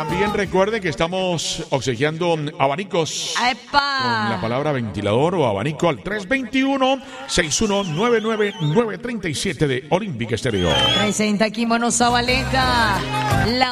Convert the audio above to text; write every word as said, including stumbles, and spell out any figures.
también recuerde que estamos obsequiando abanicos ¡Epa! con la palabra ventilador o abanico al tres dos uno, seis uno nueve nueve, nueve tres siete de Olympic Stereo. Presenta Kimono Zabaleta. La